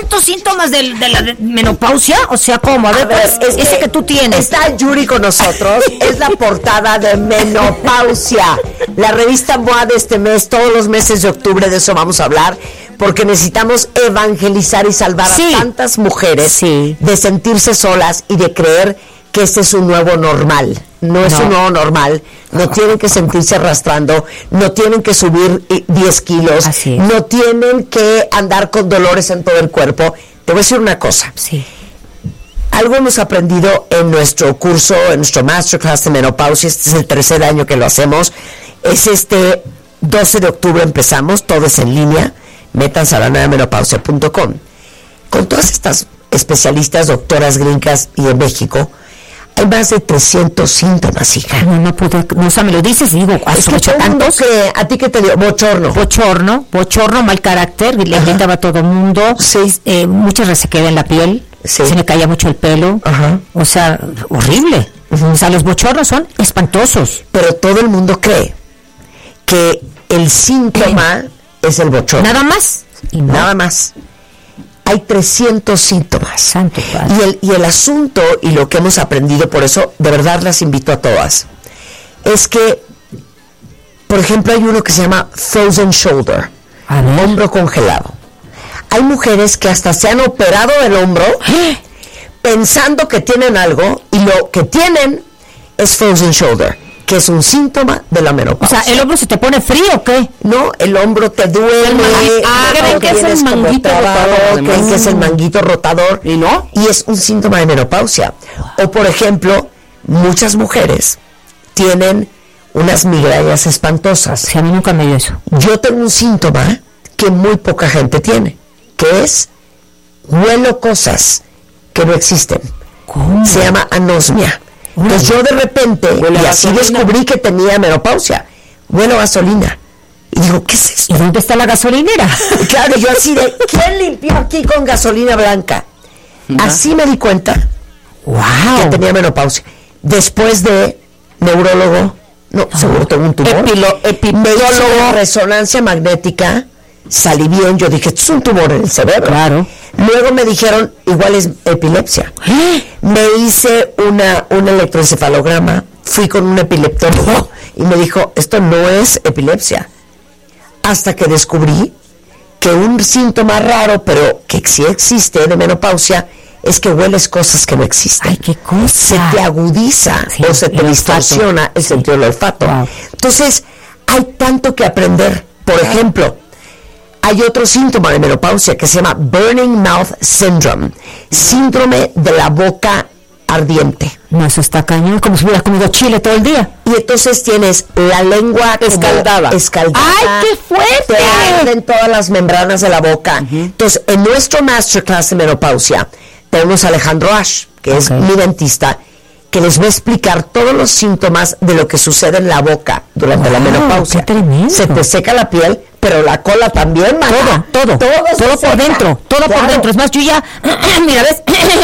300 síntomas de la menopausia? O sea, ¿cómo? A ver, ese que tú tienes. Está Yuri con nosotros. Es la portada de Menopausia, la revista MOA de este mes. Todos los meses de octubre de eso vamos a hablar, porque necesitamos evangelizar y salvar a tantas mujeres de sentirse solas y de creer que este es un nuevo normal. No es un nuevo normal. No tienen que sentirse arrastrando, no tienen que subir 10 kilos, no tienen que andar con dolores en todo el cuerpo. Te voy a decir una cosa. Algo hemos aprendido en nuestro curso, en nuestro masterclass de menopausia. Este es el tercer año que lo hacemos. Es 12 de octubre empezamos, todo es en línea. Métanse a lanuevamenopausia.com. Con todas estas especialistas, doctoras gringas y de México, hay más de 300 síntomas, hija. No puedo, o sea, me lo dices y digo, es que tantos. ¿A ti qué te dio? Bochorno, mal carácter, le gritaba a todo mundo, mucha resequedad en la piel, se me caía mucho el pelo, o sea, horrible. O sea, los bochornos son espantosos. Pero todo el mundo cree que el síntoma es el bochorno. Nada más. Y no. Nada más. Hay 300 síntomas. Santo Padre. Y el asunto, y lo que hemos aprendido, por eso de verdad las invito a todas, es que, por ejemplo, hay uno que se llama frozen shoulder, hombro congelado. Hay mujeres que hasta se han operado el hombro pensando que tienen algo, y lo que tienen es frozen shoulder, que es un síntoma de la menopausia. O sea, ¿el hombro se te pone frío o qué? No, el hombro te duele. ¿Creen que es el manguito rotador? ¿Creen que es el manguito rotador? ¿Y no? Y es un síntoma de menopausia. O, por ejemplo, muchas mujeres tienen unas migrañas espantosas. Sí, a mí nunca me dio eso. Yo tengo un síntoma que muy poca gente tiene, que es huelo cosas que no existen. ¿Cómo? Se llama anosmia. Entonces yo de repente, y así descubrí que tenía menopausia, huelo a gasolina. Y digo, ¿qué es esto? ¿Y dónde está la gasolinera? Y claro, yo así de, ¿quién limpió aquí con gasolina blanca? Así me di cuenta que tenía menopausia. Después de neurólogo, seguro tengo un tumor. Epidemiólogo, resonancia magnética, salí bien, yo dije, esto es un tumor en el cerebro. Claro. Luego me dijeron, igual es epilepsia. Me hice un electroencefalograma, fui con un epileptólogo y me dijo, esto no es epilepsia. Hasta que descubrí que un síntoma raro, pero que sí existe de menopausia, es que hueles cosas que no existen. ¡Ay, qué cosa! Se te agudiza o se te distorsiona el sentido del olfato. Wow. Entonces, hay tanto que aprender. Por ejemplo, hay otro síntoma de menopausia que se llama Burning Mouth Syndrome, síndrome de la boca ardiente. No, eso está cañón, como si hubieras comido chile todo el día. Y entonces tienes la lengua escaldada. ¡Ay, qué fuerte! Te arden todas las membranas de la boca. Entonces, en nuestro masterclass de menopausia, tenemos a Alejandro Ash, que es mi dentista, que les va a explicar todos los síntomas de lo que sucede en la boca durante la menopausia. Se te seca la piel, pero la cola también, todo por dentro, por dentro. Es más, yo ya, mira, ¿ves?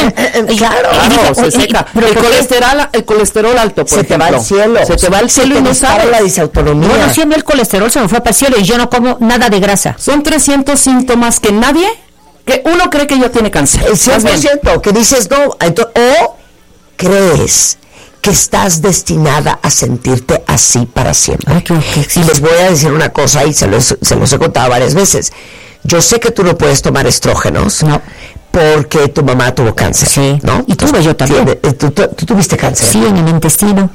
Se seca. Pero el colesterol alto, por ejemplo. Se te va al cielo y no sabes la disautonomía. Bueno, sí, a mí el colesterol se me fue para el cielo y yo no como nada de grasa. Son 300 síntomas que uno cree que ya tiene cáncer. El 100%, que dices no, o crees que estás destinada a sentirte así para siempre. Y les voy a decir una cosa, y se los he contado varias veces. Yo sé que tú no puedes tomar estrógenos, porque tu mamá tuvo cáncer, ¿no? Y tuve yo también. ¿Tú tuviste cáncer? Sí, en el intestino,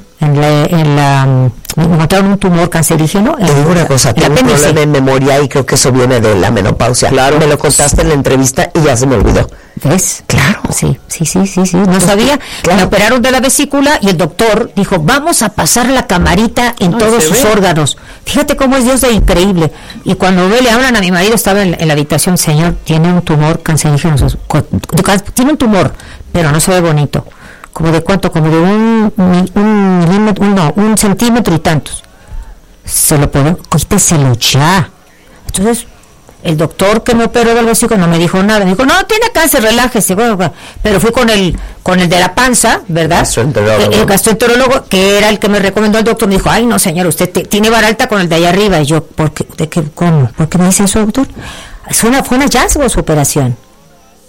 me encontraron un tumor cancerígeno. Te digo una cosa, tengo un problema en memoria y creo que eso viene de la menopausia. Claro. Me lo contaste en la entrevista y ya se me olvidó. ¿Ves? Claro. Sí. No sabía. Me operaron de la vesícula y el doctor dijo, vamos a pasar la camarita en todos sus órganos. Fíjate cómo es Dios de increíble. Y cuando le hablan a mi marido, estaba en la habitación, señor, tiene un tumor cancerígeno. Tiene un tumor, pero no se ve bonito. ¿Como de cuánto? Como de un centímetro y tantos. Se lo pueden, quíteselo ya. Entonces, el doctor que me operó del vesícula no me dijo nada. Me dijo, no, tiene cáncer, relájese. Bueno, pero fui con el de la panza, ¿verdad? El gastroenterólogo, que era el que me recomendó el doctor. Me dijo, ay, no, señor, usted tiene vara alta con el de allá arriba. Y yo, ¿cómo? ¿Por qué me dice eso, doctor? Fue un hallazgo su operación.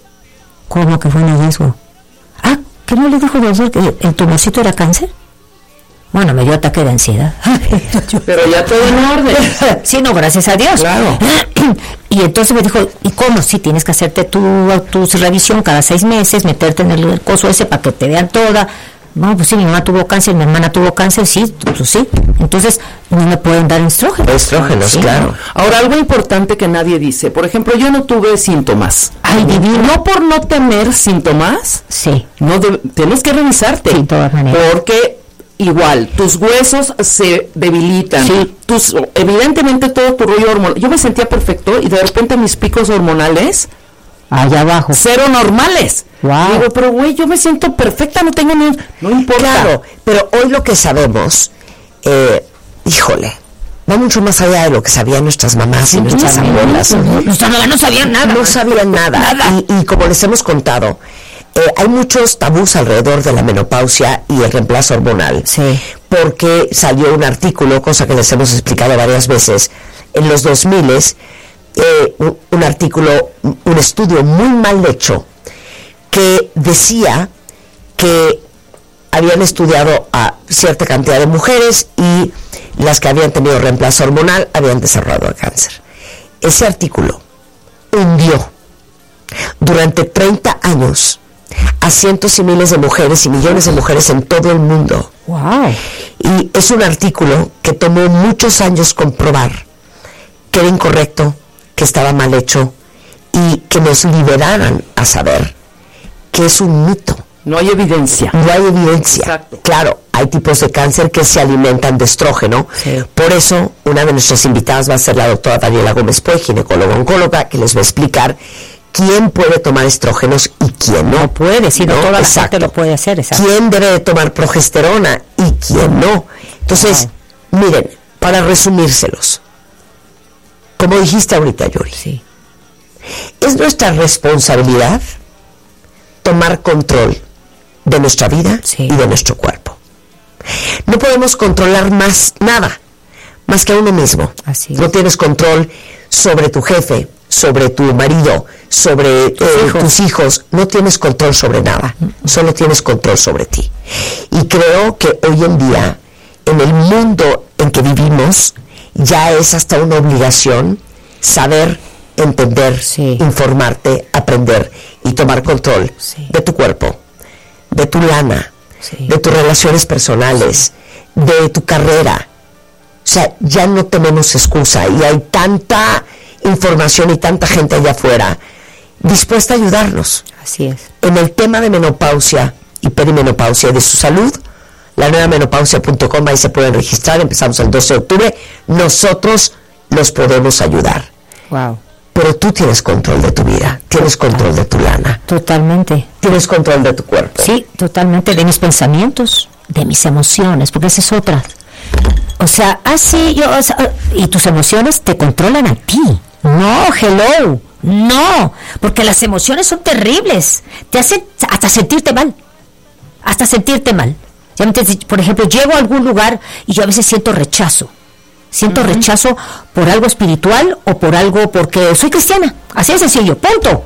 ¿Cómo que fue un hallazgo? Ah, ¿qué no le dijo el doctor que el tumorcito era cáncer? Bueno, me dio ataque de ansiedad. Pero ya todo en orden. Sí, no, gracias a Dios. Claro. Y entonces me dijo, ¿y cómo? Sí, tienes que hacerte tu revisión cada 6 meses, meterte en el coso ese para que te vean toda. No, pues sí, mi mamá tuvo cáncer, mi hermana tuvo cáncer, sí, pues sí. Entonces, no me pueden dar estrógenos. Estrógenos, Sí. claro. Ahora, algo importante que nadie dice. Por ejemplo, yo no tuve síntomas. Ay, divino. No por no tener síntomas, Sí, tienes que revisarte. Sí, de todas maneras. Porque igual, tus huesos se debilitan. Sí. Evidentemente todo tu rollo hormonal. Yo me sentía perfecto y de repente mis picos hormonales, allá abajo. 0 normales. Wow. Digo, pero güey, yo me siento perfecta, no tengo ni... No importa. Claro, pero hoy lo que sabemos, híjole, va mucho más allá de lo que sabían nuestras mamás y nuestras abuelas. Nuestras mamás no sabían nada. No sabían nada. Y como les hemos contado, hay muchos tabús alrededor de la menopausia y el reemplazo hormonal. Sí. Porque salió un artículo, cosa que les hemos explicado varias veces, en los 2000s, un artículo, un estudio muy mal hecho, que decía que habían estudiado a cierta cantidad de mujeres y las que habían tenido reemplazo hormonal habían desarrollado el cáncer. Ese artículo hundió durante 30 años a cientos y miles de mujeres y millones de mujeres en todo el mundo. Wow. Y es un artículo que tomó muchos años comprobar que era incorrecto, que estaba mal hecho y que nos liberaran a saber que es un mito. No hay evidencia. No hay evidencia. Exacto. Claro, hay tipos de cáncer que se alimentan de estrógeno. Sí. Por eso, una de nuestras invitadas va a ser la doctora Daniela Gómez Puey, ginecóloga oncóloga, que les va a explicar quién puede tomar estrógenos y quién no. No puede, sí, no toda la Exacto. gente lo puede hacer, exacto. Quién debe de tomar progesterona y quién no. Entonces, miren, para resumírselos, como dijiste ahorita, Yuri, Sí. es nuestra responsabilidad tomar control de nuestra vida Sí. y de nuestro cuerpo. No podemos controlar más nada, más que a uno mismo. Así No es. tienes control sobre tu jefe, sobre tu marido, sobre tus hijos. No tienes control sobre nada, solo tienes control sobre ti. Y creo que hoy en día, en el mundo en que vivimos, ya es hasta una obligación saber, entender, Sí. informarte, aprender y tomar control Sí. de tu cuerpo, de tu lana, Sí. de tus relaciones personales, de tu carrera. O sea, ya no tenemos excusa y hay tanta información y tanta gente allá afuera dispuesta a ayudarnos. Así es. En el tema de menopausia y perimenopausia y de su salud, la nueva menopausia.com, ahí se pueden registrar, empezamos el 12 de octubre, nosotros los podemos ayudar. Wow. Pero tú tienes control de tu vida, tienes control de tu lana, Totalmente. tienes control de tu cuerpo. Sí, totalmente, de mis pensamientos, de mis emociones, porque esa es otra. O sea, y tus emociones te controlan a ti. No, hello, no, porque las emociones son terribles, te hacen hasta sentirte mal, ¿Ya me entiendes? Por ejemplo, llego a algún lugar y yo a veces siento rechazo rechazo por algo espiritual o por algo porque soy cristiana, así de sencillo, punto.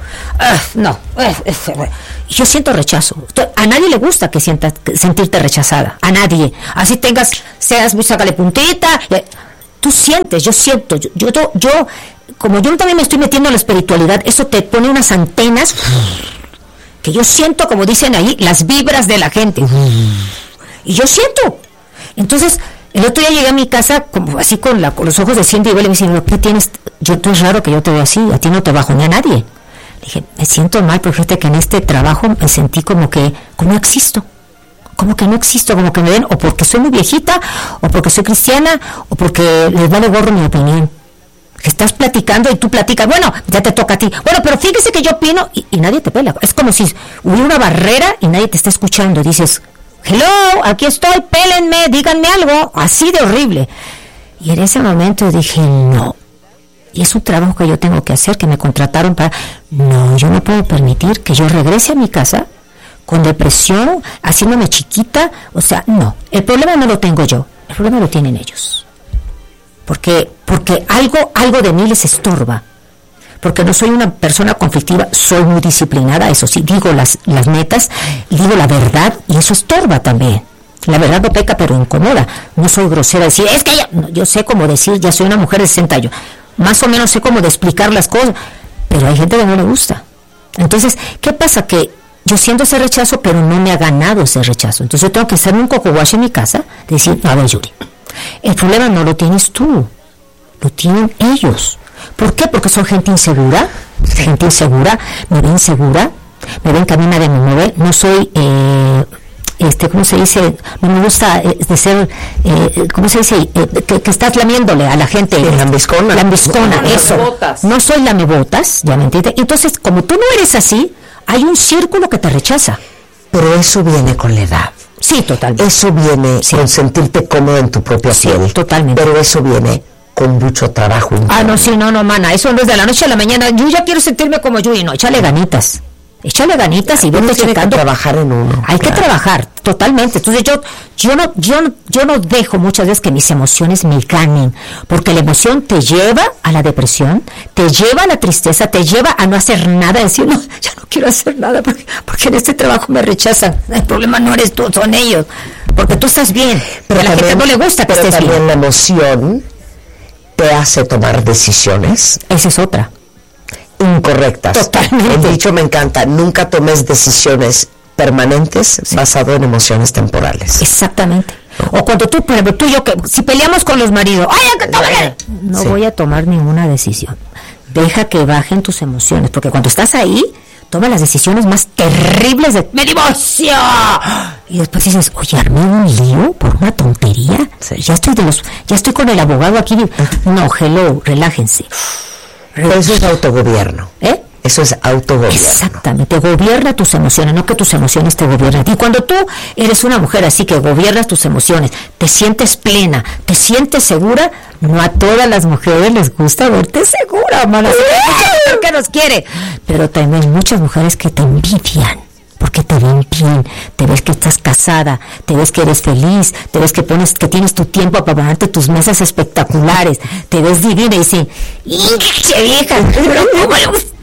Yo siento rechazo. A nadie le gusta sentirte rechazada, a nadie. Así seas muy sácale puntita. Tú sientes, yo siento, yo como yo también me estoy metiendo en la espiritualidad, eso te pone unas antenas que yo siento, como dicen ahí, las vibras de la gente. Y yo siento. Entonces, el otro día llegué a mi casa como así con los ojos de Cindy y me dicen, ¿qué tienes? Es raro que yo te veo así, a ti no te bajo ni a nadie. Le dije, me siento mal, pero fíjate que en este trabajo me sentí como no existo. Como que no existo, como que me ven, o porque soy muy viejita, o porque soy cristiana, o porque les vale gorro mi opinión. Que estás platicando y tú platicas, bueno, ya te toca a ti. Bueno, pero fíjese que yo opino y nadie te pela. Es como si hubiera una barrera y nadie te está escuchando. Dices, hello, aquí estoy, pélenme, díganme algo. Así de horrible. Y en ese momento dije, no. Y es un trabajo que yo tengo que hacer, que me contrataron para... No, yo no puedo permitir que yo regrese a mi casa con depresión, haciéndome chiquita. O sea, no. El problema no lo tengo yo. El problema lo tienen ellos. Porque algo de mí les estorba. porque no soy una persona conflictiva, soy muy disciplinada, eso sí, digo las netas, digo la verdad, y eso estorba también. La verdad no peca, pero incomoda. No soy grosera, decir, es que yo sé cómo decir, ya soy una mujer de 60 años, más o menos sé cómo de explicar las cosas, pero hay gente que no le gusta. Entonces, ¿qué pasa? Que yo siento ese rechazo, pero no me ha ganado ese rechazo. Entonces yo tengo que hacerme un coco wash en mi casa, decir, a ver, Yuri, el problema no lo tienes tú, lo tienen ellos. ¿Por qué? Porque son gente insegura, me ven insegura, me ven que a mí nadie me mueve, no soy, ¿cómo se dice? No me gusta de ser, ¿cómo se dice? Que estás lamiéndole a la gente. Lambiscona. Lambiscona, eso. Lamebotas. No soy lamebotas, ya me entiendes. Entonces, como tú no eres así, hay un círculo que te rechaza. Pero eso viene con la edad. Sí, totalmente. Eso viene con sentirte cómodo en tu propia piel. Totalmente. Pero eso viene con mucho trabajo interno. Ah, no, sí, no, mana, eso no es de la noche a la mañana. Yo ya quiero sentirme como yo, y no, échale ganitas y vete checando. Que trabajar en uno. Hay que trabajar, totalmente. Entonces yo no dejo muchas veces que mis emociones me ganen, porque la emoción te lleva a la depresión, te lleva a la tristeza, te lleva a no hacer nada, decir, no, ya no quiero hacer nada, porque en este trabajo me rechazan. El problema no eres tú, son ellos, porque tú estás bien, pero a la gente no le gusta que estés bien. Pero también la emoción te hace tomar decisiones. Esa es otra. Incorrectas. Totalmente. El dicho me encanta, nunca tomes decisiones permanentes basado en emociones temporales. Exactamente. O cuando tú, por ejemplo, tú y yo, que si peleamos con los maridos, no voy a tomar ninguna decisión. Deja que bajen tus emociones, porque cuando estás ahí, toma las decisiones más terribles de ¡me divorcio! Y después dices, oye, armé un lío por una tontería. Sí. Ya estoy con el abogado aquí. No, hello, relájense. Eso es autogobierno. Eso es autogobierno. Exactamente, gobierna tus emociones, no que tus emociones te gobiernen. Y cuando tú eres una mujer así que gobiernas tus emociones, te sientes plena, te sientes segura, no a todas las mujeres les gusta verte segura, mana. Mucha mujer que nos quiere, pero también hay muchas mujeres que te envidian, porque te ven bien, te ves que estás casada, te ves que eres feliz, te ves que tienes tu tiempo para ponerte tus mesas espectaculares, te ves divina y dicen, ¡qué vieja! Pero ¿cómo le gusta?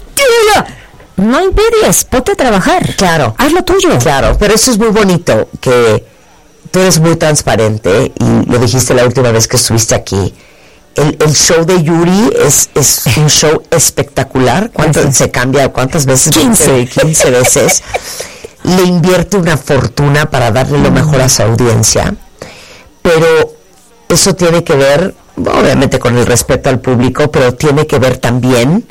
No envidies, ponte a trabajar. Claro. Haz lo tuyo. Claro, pero eso es muy bonito, que tú eres muy transparente, y lo dijiste la última vez que estuviste aquí. El show de Yuri es un show espectacular. Se cambia? ¿Cuántas veces? 15 veces. Le invierte una fortuna para darle lo mejor a su audiencia. Pero eso tiene que ver, obviamente, con el respeto al público, pero tiene que ver también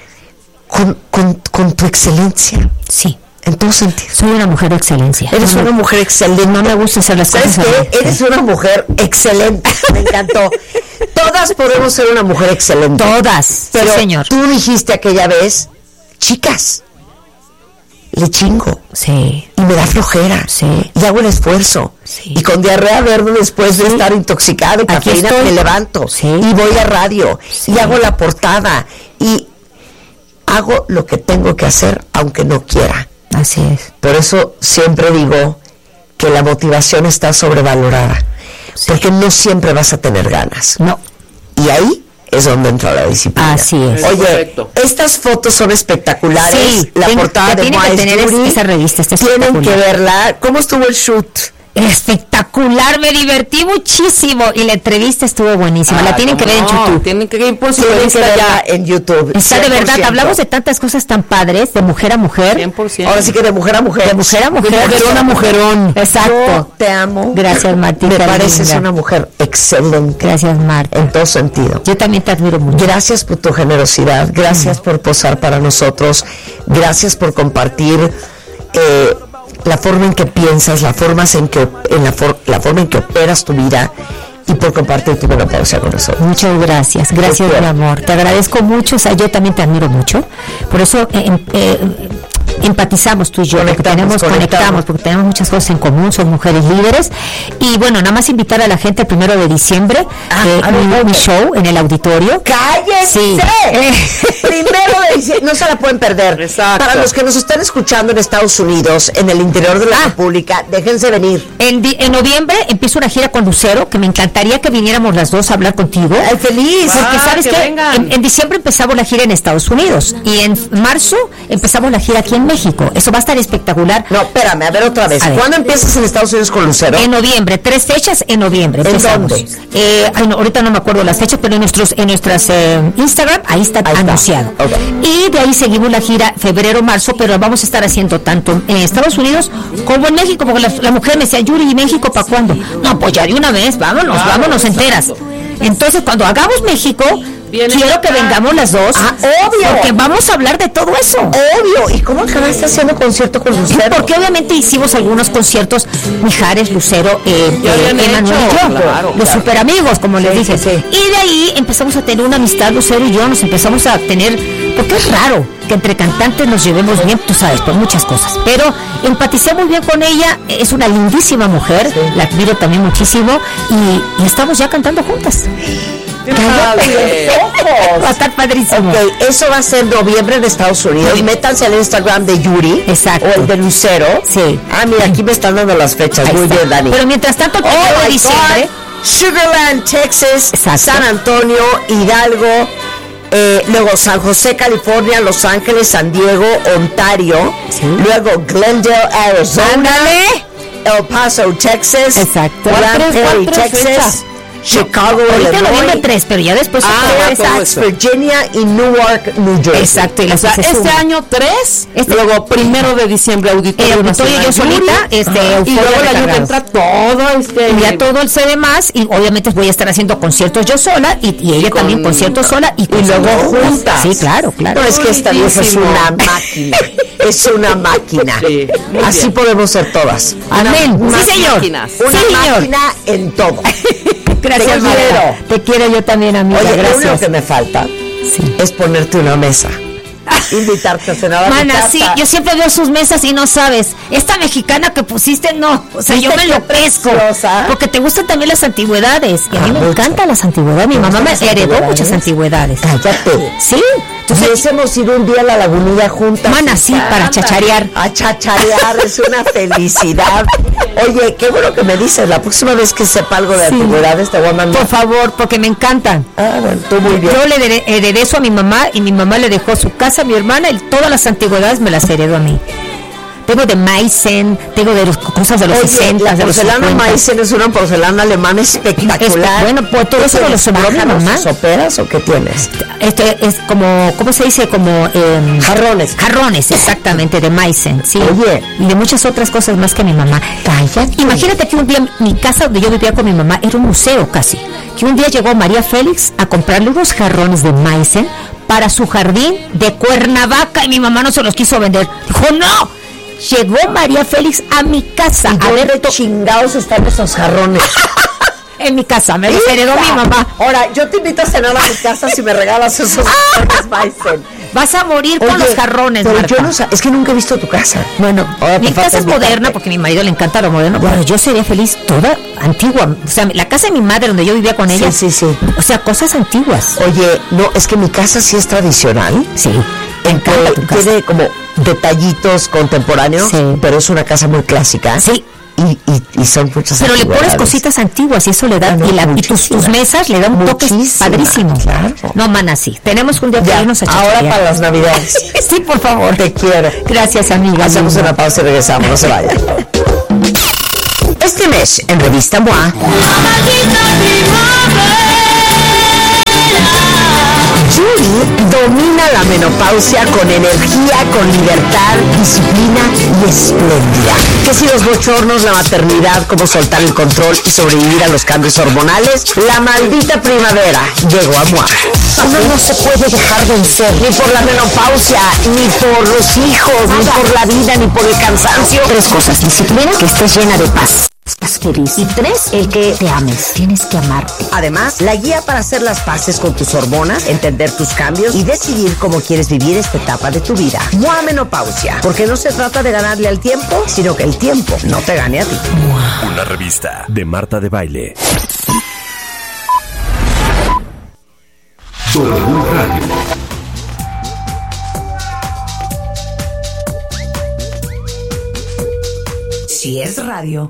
con tu excelencia. Sí. En todo sentido. Soy una mujer de excelencia. Eres una mujer excelente. No me gusta hacer las cosas. ¿Sabes qué? Eres una mujer excelente. Me encantó. Todas podemos ser una mujer excelente. Todas. Pero sí, señor. Tú dijiste aquella vez, chicas, le chingo. Sí. Y me da flojera. Sí. Y hago el esfuerzo. Sí. Y con diarrea verde después de estar intoxicada y cafeína me levanto. Sí. Y voy a radio. Sí. Y hago la portada. Y hago lo que tengo que hacer aunque no quiera. Así es. Por eso siempre digo que la motivación está sobrevalorada. Sí. Porque no siempre vas a tener ganas. No. Y ahí es donde entra la disciplina. Así es. Oye, correcto. Estas fotos son espectaculares. Sí, la portada de tiene que tener esa revista. Tienen que verla. ¿Cómo estuvo el shoot? Espectacular, me divertí muchísimo y la entrevista estuvo buenísima. La tienen que ver en YouTube. Tienen que ir por su Tienen que revista verla ya. en YouTube. Está 100%. De verdad, hablamos de tantas cosas tan padres, de mujer a mujer. 100%. Ahora sí que de mujer a mujer. De mujer a mujer. De mujerón a mujerón. Exacto. Yo te amo. Gracias, Martín. Me pareces una mujer excelente. Gracias, Marta. En todo sentido. Yo también te admiro mucho. Gracias por tu generosidad. Gracias por posar para nosotros. Gracias por compartir la forma en que piensas, la forma en que operas tu vida, y por compartir tu menopausia con nosotros. Muchas gracias, gracias mi amor, te agradezco mucho, o sea, yo también te admiro mucho, por eso empatizamos tú y yo, conectamos porque tenemos muchas cosas en común, somos mujeres líderes. Y bueno, nada más invitar a la gente el 1 de diciembre, mi show en el auditorio. ¡Cállese! Sí. 1 de diciembre, no se la pueden perder. Exacto. Para los que nos están escuchando en Estados Unidos, en el interior de la República, déjense venir. En noviembre empiezo una gira con Lucero, que me encantaría que viniéramos las dos a hablar contigo. ¡Ay, feliz! Porque sabes que en diciembre empezamos la gira en Estados Unidos y en marzo empezamos la gira aquí en México. Eso va a estar espectacular. No, espérame, a ver otra vez. ¿Cuándo empiezas en Estados Unidos con Lucero? En noviembre, 3 fechas en noviembre. ¿En dónde? Ahorita no me acuerdo las fechas, pero en nuestras Instagram, ahí está anunciado. Okay. Y de ahí seguimos la gira febrero-marzo, pero vamos a estar haciendo tanto en Estados Unidos como en México, porque la mujer me decía, Yuri, ¿y México para cuándo? No, pues ya de una vez, vámonos enteras. Entonces, cuando hagamos México, quiero que vengamos las dos. Obvio. Porque vamos a hablar de todo eso. Obvio. ¿Y cómo acabaste haciendo concierto con Lucero? Porque obviamente hicimos algunos conciertos, Mijares, Lucero, Emanuel y yo, los super amigos, como les dije. Sí. Y de ahí empezamos a tener una amistad, Lucero y yo, nos empezamos a tener, porque es raro que entre cantantes nos llevemos bien, tú sabes, por muchas cosas. Pero empaticé muy bien con ella, es una lindísima mujer, la admiro también muchísimo, y estamos ya cantando juntas. Va a estar padrísimo. Ok, eso va a ser noviembre en Estados Unidos. Sí. Métanse al Instagram de Yuri. Exacto. O el de Lucero. Sí. Mira, aquí me están dando las fechas. Muy bien, Dani. Pero mientras tanto, el 1 de diciembre, Sugarland, Texas. Exacto. San Antonio, Hidalgo, luego San José, California, Los Ángeles, San Diego, Ontario. Sí. Luego Glendale, Arizona. ¡Ándale! El Paso, Texas. Exacto. Grand Prairie, Texas. Chicago, ahorita noviembre 3, pero ya después Virginia y Newark, New Jersey. Exacto. Y este año 3, luego 1 de diciembre Auditorio Nacional, yo solita, y luego el año que entra todo ya todo el CD más, y obviamente voy a estar haciendo conciertos yo sola y ella también conciertos sola y luego juntas. Sí, claro. No, es que esta vieja es una máquina. Es una máquina. Sí, así podemos ser todas. Amén. Sí, señor. Una máquina en todo. Gracias, te quiero yo también, amiga. Oye, gracias. Lo único que me falta es ponerte una mesa. Invitarte a cenar a mi casa. Sí, yo siempre veo sus mesas y no sabes. Esta mexicana que pusiste, no. O sea, yo me lo pesco. Porque te gustan también las antigüedades. Y a mí me encantan las antigüedades. Mi mamá me heredó muchas antigüedades. Cállate. Sí. Entonces hemos ido un día a la Lagunilla juntas. Sí, para chacharear. A chacharear, es una felicidad. Oye, qué bueno que me dices. La próxima vez que sepa algo de antigüedades te voy a mandar. Por favor, porque me encantan. Bueno, tú muy bien. Yo le heredé eso a mi mamá y mi mamá le dejó su casa a mi hermana y todas las antigüedades me las heredó a mí. Tengo de Meissen, tengo de cosas de los 60, la porcelana Meissen es una porcelana alemana espectacular. Bueno, pues todo eso lo sembró mi mamá. ¿Soperas o qué tienes? Es como, ¿cómo se dice? Como jarrones. Jarrones, exactamente, de Meissen, sí. Oye. Y de muchas otras cosas más que mi mamá. Cállate. Imagínate que un día mi casa donde yo vivía con mi mamá era un museo casi. Que un día llegó María Félix a comprarle unos jarrones de Meissen para su jardín de Cuernavaca y mi mamá no se los quiso vender. Dijo, ¡no! Llegó María Félix a mi casa. ¿Y dónde chingados están esos jarrones? En mi casa, me los heredó mi mamá. Ahora, yo te invito a cenar a mi casa si me regalas esos jarrones Meissen. Vas a morir con los jarrones, pero Marta. Yo no sé, es que nunca he visto tu casa. Bueno, mi casa es moderna porque a mi marido le encanta lo moderno. Bueno, yo sería feliz toda antigua. O sea, la casa de mi madre donde yo vivía con ella. Sí. O sea, cosas antiguas. Oye, no, es que mi casa sí es tradicional. Sí. Tiene como detallitos contemporáneos, pero es una casa muy clásica. Sí. Y son muchas pero le pones cositas antiguas y eso le da, y tus mesas le dan un toque padrísimo. Claro. No, mana, sí. Tenemos un día que irnos a chacharear. Ahora para las navidades. Sí, por favor. Te quiero. Gracias, amiga. Hacemos una pausa y regresamos, no se vayan. Este mes, en Revista MOA, Yuri domina la menopausia con energía, con libertad, disciplina y espléndida. Que si los bochornos, la maternidad, cómo soltar el control y sobrevivir a los cambios hormonales, la maldita primavera llegó a MOA. Uno no se puede dejar vencer, ni por la menopausia, ni por los hijos, ni por la vida, ni por el cansancio. 3 cosas: disciplina, que estés llena de paz. Estás feliz. Y 3, el que te ames. Tienes que amarte. Además, la guía para hacer las paces con tus hormonas, entender tus cambios y decidir cómo quieres vivir esta etapa de tu vida. MOA Menopausia, porque no se trata de ganarle al tiempo, sino que el tiempo no te gane a ti. Una revista de Marta de Baile. W Radio. Si es radio,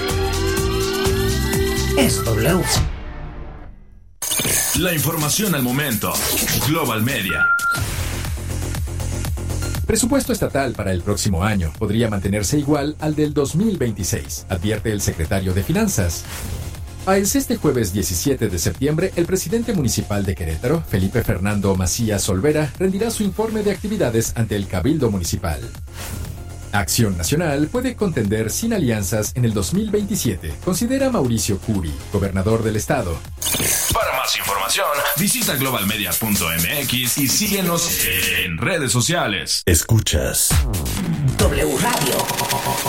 es W. La información al momento. Global Media. Presupuesto estatal para el próximo año podría mantenerse igual al del 2026, advierte el secretario de Finanzas. Este jueves 17 de septiembre, el presidente municipal de Querétaro, Felipe Fernando Macías Olvera, rendirá su informe de actividades ante el Cabildo Municipal. Acción Nacional puede contender sin alianzas en el 2027, considera Mauricio Curi, gobernador del estado. Para más información, visita globalmedia.mx y síguenos en redes sociales. Escuchas W Radio.